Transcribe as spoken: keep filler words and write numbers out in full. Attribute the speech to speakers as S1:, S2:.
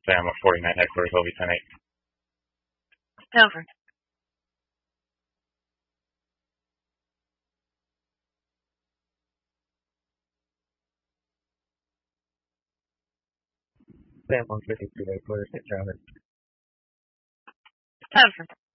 S1: Sam at forty-nine headquarters, O V ten eight.
S2: Over.
S3: Sam one fifty-two headquarters, Saint Travis.
S2: Over.